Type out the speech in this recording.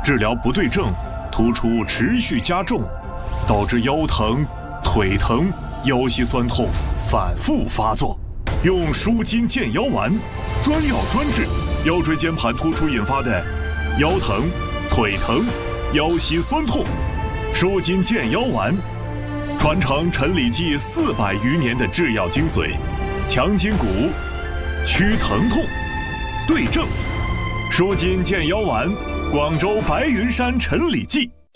治疗不对症，突出持续加重，导致腰疼、腿疼、腰膝酸痛反复发作。用舒筋健腰丸，专药专治腰椎间盘突出引发的腰疼、腿疼、腰膝酸痛。舒筋健腰丸，传承陈李济400余年的制药精髓，强筋骨，祛疼痛，对症。舒筋健腰丸，广州白云山陈李济。